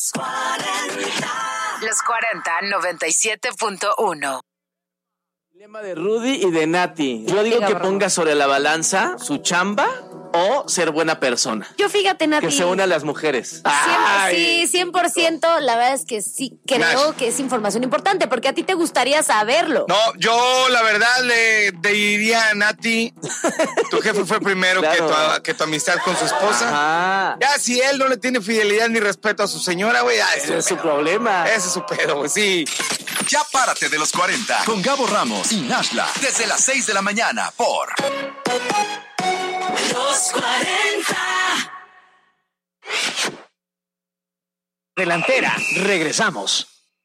Los 40 97.1. Dilema de Rudy y de Nati. Yo digo que ponga sobre la balanza su chamba o ser buena persona. Yo fíjate, Nati. Que se una a las mujeres. Sí, 100%. La verdad es que sí creo que es información importante porque a ti te gustaría saberlo. No, yo la verdad le diría a Nati, tu jefe fue primero Claro. que tu amistad con su esposa. Ajá. Ya si él no le tiene fidelidad ni respeto a su señora, güey, Ese es su problema. Ese es su pedo, güey, sí. Ya párate de los 40 con Gabo Ramos y Nashla desde las 6 de la mañana por Los 40. Delantera, regresamos.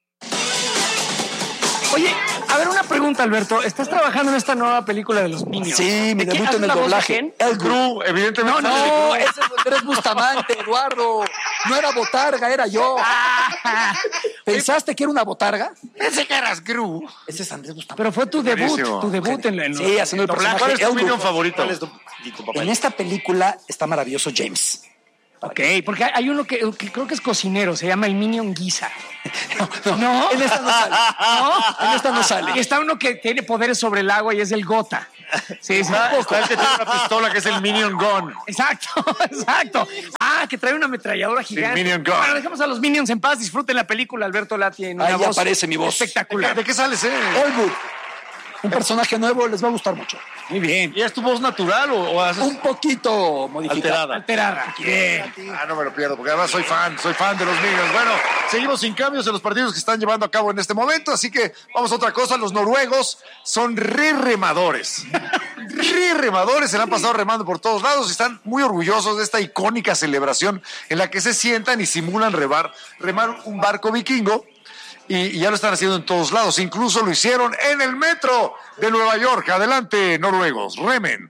Oye, a ver, una pregunta, Alberto. ¿Estás trabajando en esta nueva película de los Minions? Sí, mi ¿De quién debut haces en el la voz de doblaje. quién? El Gru, evidentemente. No, ese eres Bustamante, Eduardo. No era botarga, era yo. ¿Pensaste que era una botarga? Pensé que eras Gru. Ese es Andrés Bustamante. Pero fue tu debut, Buenísimo. en Sí, haciendo el personaje. ¿Cuál es tu Elwood. Minion favorito? En esta película está maravilloso James. Ok, porque hay uno que creo que es cocinero, se llama el Minion Guisa. No, En esta no sale. ¿No? En esta no sale. Y está uno que tiene poderes sobre el agua y es el Gota. Sí, Está el que tiene una pistola que es el Minion Gun. Exacto, exacto. Ah, que trae una ametralladora gigante. Minion Gun. Bueno, dejemos a los Minions en paz. Disfruten la película, Alberto Lati. En una Ahí ya voz aparece mi voz. espectacular. ¿De qué sales, Elwood. Un personaje nuevo, les va a gustar mucho. Muy bien. ¿Y es tu voz natural o haces Un poquito modificado. Alterada. Bien. Ah, no me lo pierdo, porque además soy fan de los Minions. Bueno, seguimos sin cambios en los partidos que están llevando a cabo en este momento, así que vamos a otra cosa. Los noruegos son remadores. Remadores, se la han pasado remando por todos lados y están muy orgullosos de esta icónica celebración en la que se sientan y simulan remar un barco vikingo. Y ya lo están haciendo en todos lados. Incluso lo hicieron en el metro de Nueva York. Adelante, noruegos, remen.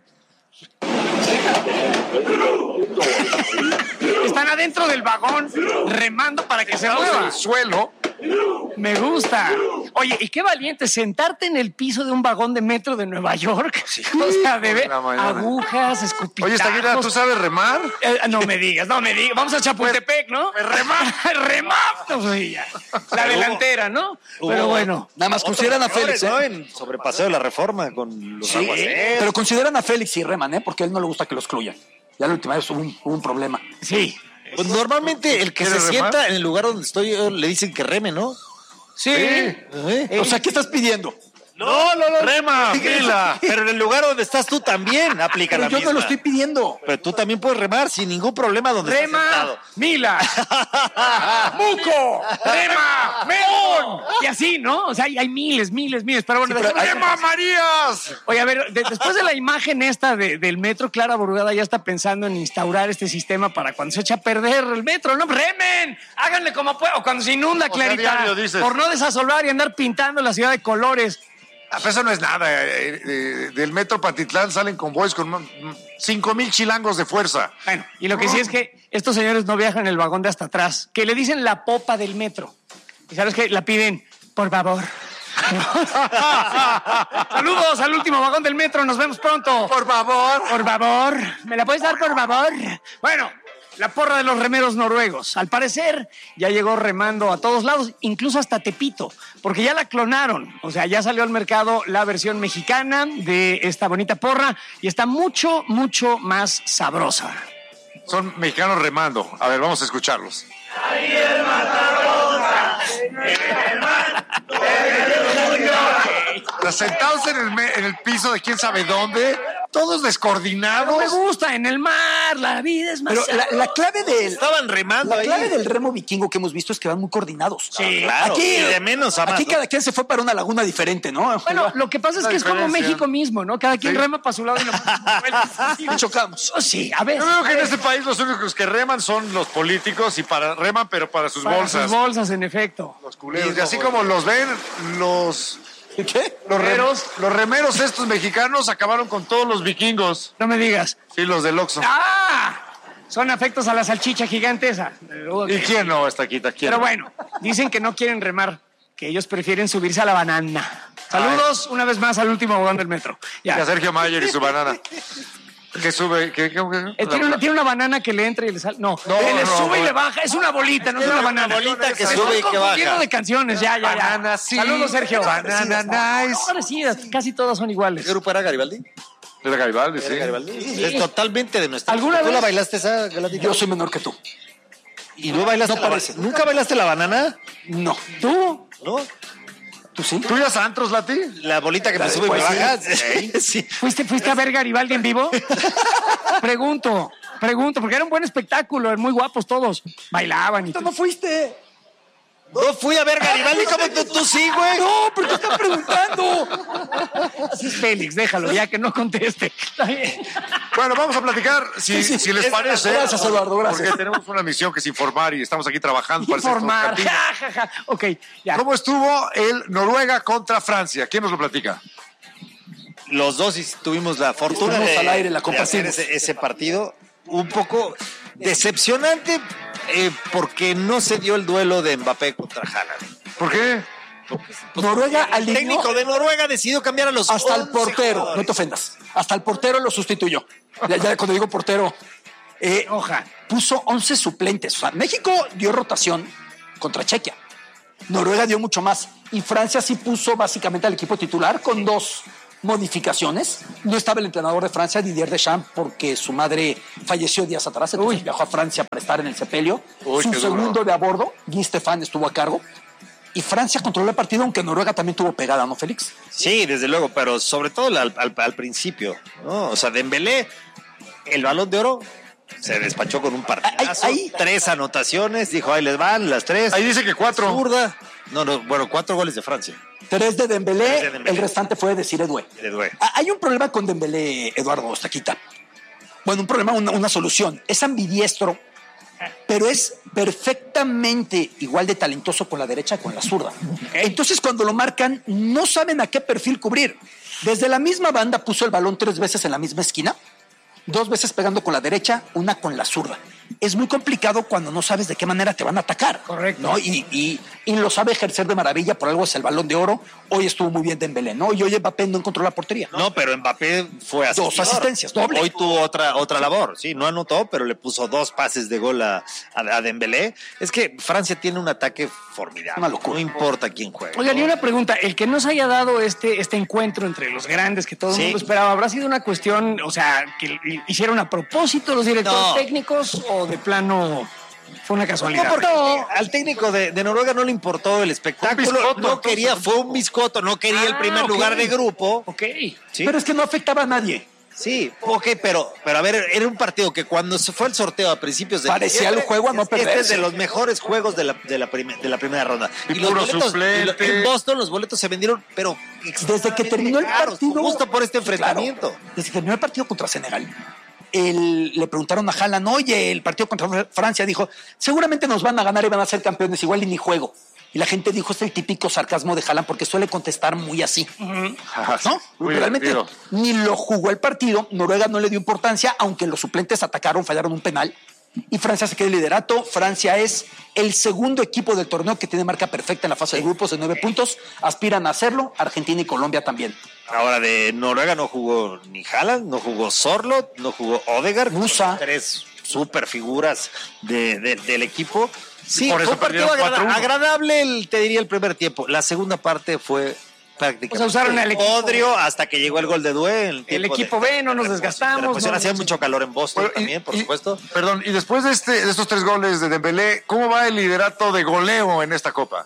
Están adentro del vagón remando para que se En mueva. el suelo. Me gusta. Oye, y qué valiente sentarte en el piso de un vagón de metro de Nueva York. O sea, de ver la mañana. agujas, escupitajos. Oye, Staguita, ¿tú sabes remar? No me digas. Vamos a Chapultepec, ¿no? Remar. Pues, ya. La delantera, ¿no? Pero bueno. Nada más consideran a Félix, ¿no? ¿eh? En sobrepaseo de la reforma con los Sí, aguaceros. pero consideran a Félix y reman, ¿eh? Porque a él no le gusta que lo excluyan. Ya la última vez hubo un problema. Sí. Pues normalmente el que se ¿Quieres remar? sienta en el lugar donde estoy le dicen que reme, ¿no? Sí. O sea, ¿qué estás pidiendo? No. Rema, fila. Pero en el lugar donde estás tú también aplica Pero la yo misma. no lo estoy pidiendo. Pero tú también puedes remar sin ningún problema donde estás Rema, sentado. Mila, Muco, Rema, Melón. Y así, ¿no? O sea, hay miles. Pero bueno, pero hay- ¡Rema, Marías! Oye, a ver, después de la imagen esta del metro, Clara Burgada ya está pensando en instaurar este sistema para cuando se echa a perder el metro, ¿no? ¡Remen! Háganle como puedan. O cuando se inunda, O sea, Clarita. diario, dices. Por no desasolvar y andar pintando la ciudad de colores. Ah, pero eso no es nada. Del metro Patitlán salen convoys con 5,000 chilangos de fuerza. Bueno, y lo que sí es que estos señores no viajan en el vagón de hasta atrás, que le dicen la popa del metro. Y sabes que la piden, por favor. Saludos al último vagón del metro, nos vemos pronto. Por favor. Por favor, ¿me la puedes dar, por favor? Bueno, la porra de los remeros noruegos. Al parecer, ya llegó remando a todos lados, incluso hasta Tepito, porque ya la clonaron. O sea, ya salió al mercado la versión mexicana de esta bonita porra y está mucho, mucho más sabrosa. Son mexicanos remando. A ver, vamos a escucharlos. Sentados en el piso de quién sabe dónde, todos No descoordinados. me gusta, en el mar, la vida es más Pero la clave del... Estaban remando La ahí. clave del remo vikingo que hemos visto es que van muy coordinados. Sí. Claro, Aquí, y de menos a más, aquí ¿no? cada quien se fue para una laguna diferente, ¿no? Bueno, lo que pasa es que es como diferencia. México mismo, ¿no? Cada quien Sí. rema para su lado y lo Y chocamos. Oh, sí, a ver. Yo creo que en este país los únicos que reman son los políticos y reman, pero para sus Para bolsas. sus bolsas, en efecto. Los culeros. Y así como los ven, los ¿Qué? los remeros estos mexicanos acabaron con todos los vikingos. No me digas. Sí, los del Oxxo. ¡Ah! Son afectos a la salchicha gigante esa. ¿Y quién no, Estaquita? ¿Quién? Pero bueno, dicen que no quieren remar, que ellos prefieren subirse a la banana. Saludos una vez más al último vagón del metro. Y a Ya. Sergio Mayer y su banana. ¿Qué sube? Tiene una banana que le entra y le sale. No, No, le no, sube y no. le baja. Es una bolita, no es una banana. bolita que Me sube y estoy que confundiendo baja. de canciones, ya. Banana, sí. Saludos, Sergio. Banana, nice. Parecidas, casi todas son iguales. ¿Qué grupo era Garibaldi? Era Garibaldi, sí. Es totalmente de nuestra. ¿Alguna ¿Tú vez? la bailaste esa, Galadito? Yo soy menor que tú. ¿Y no bailaste No la parece. ¿Nunca bailaste la banana? No. ¿Tú? ¿No? ¿Tú sí? ¿Tú ibas a antros, Lati? La bolita que me Dale, sube y me pues, sí. baja. Sí. ¿Fuiste a ver Garibaldi en vivo? Pregunto, porque era un buen espectáculo, eran muy guapos todos. Bailaban y ¿Tú no fuiste? No fui a ver Garibaldi, ¿cómo tú sí, güey? No, pero te están preguntando. Así es Félix, déjalo ya que no conteste. Está bien. Bueno, vamos a platicar, si les parece. Gracias, Eduardo, gracias. Porque tenemos una misión que es informar y estamos aquí trabajando para hacer Informar. estos cantinas. Ja, ja, ja. Ok, ya. ¿Cómo estuvo el Noruega contra Francia? ¿Quién nos lo platica? Los dos tuvimos la fortuna Estuvimos de, al aire, la de hacer compartimos. ese partido. Un poco decepcionante porque no se dio el duelo de Mbappé contra Haaland. ¿Por qué? Noruega El alineó técnico de Noruega decidió cambiar a los hasta el 11 portero. jugadores. No te ofendas. Hasta el portero lo sustituyó. Ya cuando digo portero, Hoja. puso 11 suplentes. O sea, México dio rotación contra Chequia. Noruega dio mucho más. Y Francia sí puso básicamente al equipo titular con 2 modificaciones. No estaba el entrenador de Francia, Didier Deschamps, porque su madre falleció días atrás. Entonces viajó a Francia para estar en el sepelio. Uy, Su qué duro. segundo de a bordo, Guy Stefan, estuvo a cargo. Y Francia controló el partido, aunque Noruega también tuvo pegada, ¿no, Félix? Sí, desde luego, pero sobre todo al principio, ¿no? O sea, Dembélé, el Balón de Oro, se despachó con un partidazo. Ahí- 3 anotaciones, dijo, ahí les van las 3. Ahí dice que 4. Zurda. No, bueno, 4 goles de Francia. 3 de Dembélé, 3 de Dembélé. el restante fue de Cire Doué. De Doué. Hay un problema con Dembélé, Eduardo Ostaquita. Bueno, un problema, una solución. Es ambidiestro, pero es perfectamente igual de talentoso con la derecha que con la zurda. Entonces, cuando lo marcan, no saben a qué perfil cubrir. Desde la misma banda puso el balón 3 veces en la misma esquina, 2 veces pegando con la derecha, una con la zurda. Es muy complicado cuando no sabes de qué manera te van a atacar. Correcto. ¿no? Y lo sabe ejercer de maravilla, por algo es el Balón de Oro. Hoy estuvo muy bien Dembélé, ¿no? Y hoy Mbappé no encontró la portería. No, pero Mbappé fue asistidor. 2 asistencias, doble. Hoy tuvo otra labor, sí, no anotó, pero le puso 2 pases de gol a Dembélé. Es que Francia tiene un ataque formidable. Una locura. No importa quién juegue. Oigan, y una pregunta, el que no se haya dado este encuentro entre los grandes que todo el Sí. mundo esperaba, ¿habrá sido una cuestión, o sea, que hicieron a propósito los directores No. técnicos o de plano fue una casualidad? No, porque al técnico de Noruega no le importó el espectáculo. Un biscotto, No quería, entonces. fue un biscotto, no quería el primer ok. lugar de grupo. Ok. Sí, Pero es que no afectaba a nadie. sí, ok, pero a ver, era un partido que cuando se fue el sorteo a principios de Parecía diciembre, el juego a no este es perderse. de los mejores juegos de la primera ronda. Y puro suplente. en Boston los boletos se vendieron, pero Desde que terminó el caros, partido. justo por este Claro, enfrentamiento. desde que terminó el partido contra Senegal. Le preguntaron a Haaland, oye, el partido contra Francia, dijo, seguramente nos van a ganar y van a ser campeones, igual y ni juego. Y la gente dijo, es el típico sarcasmo de Haaland porque suele contestar muy así. ¿No? Muy Realmente divertido. ni lo jugó el partido, Noruega no le dio importancia, aunque los suplentes atacaron, fallaron un penal. Y Francia se queda en liderato. Francia es el segundo equipo del torneo que tiene marca perfecta en la fase de grupos de 9 puntos. Aspiran a hacerlo. Argentina y Colombia también. Ahora de Noruega no jugó ni Haaland, no jugó Sorloth, no jugó Odegaard. Musa. 3 super figuras del equipo. Sí, Por fue eso un partido perdieron 4-1. agradable, te diría, el primer tiempo. La segunda parte fue prácticamente O sea, usaron el equipo. odrio hasta que llegó el gol de Doué. El equipo B, no nos desgastamos. Pues no- hacía mucho calor en Boston Bueno, también, por supuesto. Perdón, y después de estos 3 goles de Dembélé, ¿cómo va el liderato de goleo en esta copa?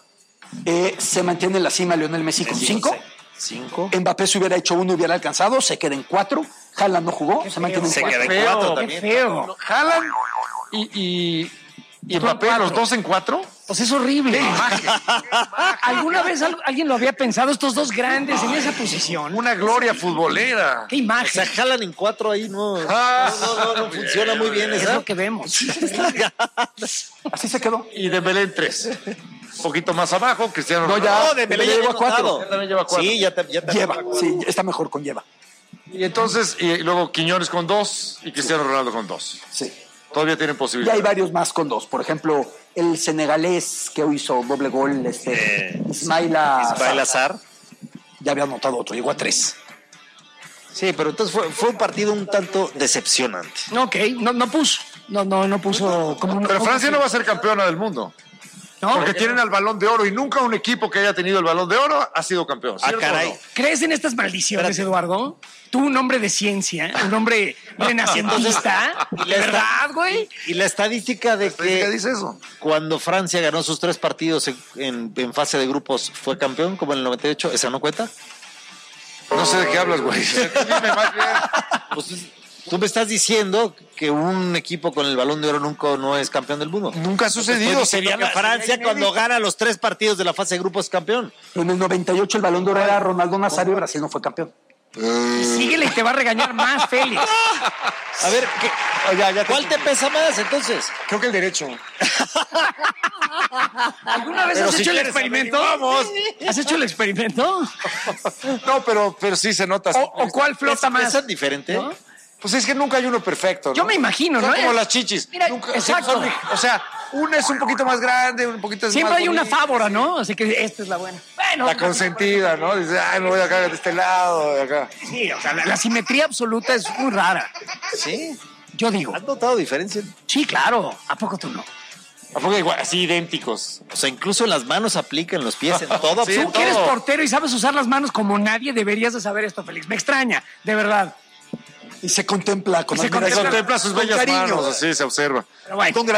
Se mantiene en la cima Lionel Messi con 5. 5. Mbappé se hubiera hecho 1 y hubiera alcanzado. Se queda en 4. Haaland no jugó. Se mantiene en Se 4. queda en Feo, 4 qué también. feo. Haaland y Mbappé, cuatro. los 2 en 4. Pues es horrible. ¿Alguna vez alguien lo había pensado? Estos dos grandes en esa posición. Una gloria futbolera. ¡Qué O imagen! sea, jalan en 4 ahí, no funciona muy bien Es esa. lo que vemos. Así se quedó. Y Dembélé en 3. Un poquito más abajo, Cristiano No, Ronaldo. ya. No, Dembélé Dembélé ya lleva había 4. anotado. También lleva 4. Sí, ya te Lleva. Sí, está mejor con lleva. Y entonces, y luego Quiñones con 2 y Cristiano Ronaldo con 2. Sí. Todavía tienen Y posibilidad. hay varios más con 2. Por ejemplo, el senegalés que hoy hizo doble gol, Ismaila Ismael Azar. ya había anotado otro, llegó a 3. Sí, pero entonces fue un partido un tanto decepcionante. Ok, no puso. No puso como Pero Francia no va a ser campeona del mundo. ¿No? Porque tienen al Balón de Oro y nunca un equipo que haya tenido el Balón de Oro ha sido campeón. ¿Cierto caray. o no? ¿Crees en estas maldiciones, Eduardo? Tú, un hombre de ciencia, un hombre renacentista, Y ¿de la verdad, güey? Y la estadística de ¿Qué que dice eso? cuando Francia ganó sus 3 partidos en fase de grupos fue campeón, como en el 98, ¿esa no cuenta? No sé de qué hablas, güey. Dime más bien. Pues tú me estás diciendo que un equipo con el Balón de Oro nunca no es campeón del mundo. Nunca ha sucedido. Sería Francia cuando gana los 3 partidos de la fase de grupos es campeón. En el 98 el Balón de Oro era Ronaldo Nazario y Brasil no fue campeón. Síguele y te va a regañar más, Félix. A ver, ¿cuál te pesa más entonces? Creo que el derecho. ¿Alguna vez Pero has si hecho el quieres, experimento? ¿Has hecho el experimento? No, pero sí se nota. ¿O cuál flota más? ¿Es diferente? ¿No? Pues es que nunca hay uno perfecto, ¿no? Yo me imagino, Son ¿no? como las chichis. Mira, Nunca- exacto. son- o sea, una es un poquito más grande, un poquito Siempre más hay una bonita. fávora, ¿no? Así que esta es la buena. Bueno, La consentida, ¿no? Dice, ay, me voy acá de este lado, de acá. sí, o sea, la simetría absoluta es muy rara. Sí. Yo digo. ¿Has notado diferencia? Sí, claro. ¿A poco tú no? ¿A poco igual, así idénticos? O sea, incluso en las manos aplican, los pies, en todo. Sí, Tú que eres todo. portero y sabes usar las manos como nadie, deberías de saber esto, Félix. Me extraña, de verdad. Y se contempla con Y se admiración. Contempla sus Con bellas cariño. manos, así se observa. Pero bueno. Con